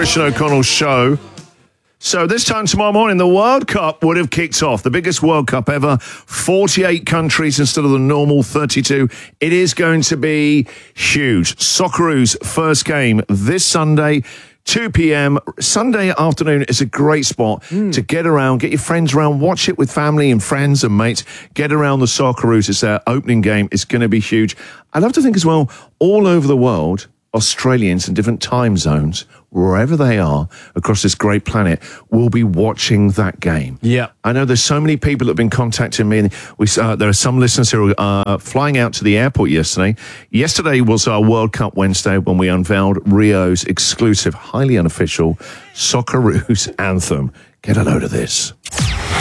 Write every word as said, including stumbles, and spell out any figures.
Christian O'Connell show. So this time tomorrow morning, the World Cup would have kicked off. The biggest World Cup ever. forty-eight countries instead of the normal thirty-two. It is going to be huge. Socceroos first game this Sunday, two p.m. Sunday afternoon is a great spot mm. to get around, get your friends around, watch it with family and friends and mates. Get around the Socceroos. It's their opening game. It's going to be huge. I love to think as well, all over the world, Australians in different time zones, wherever they are across this great planet, will be watching that game. Yeah. I know there's so many people that have been contacting me. And we, uh, there are some listeners who are uh, flying out to the airport yesterday. Yesterday was our World Cup Wednesday when we unveiled Rio's exclusive, highly unofficial Socceroos anthem. Get a load of this.